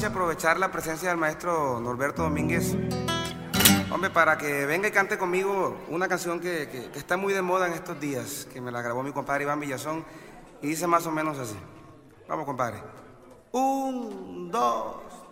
aprovechar la presencia del maestro Norberto Domínguez, hombre, para que venga y cante conmigo una canción que está muy de moda en estos días, que me la grabó mi compadre Iván Villazón, y dice más o menos así. Vamos, compadre. Un, dos,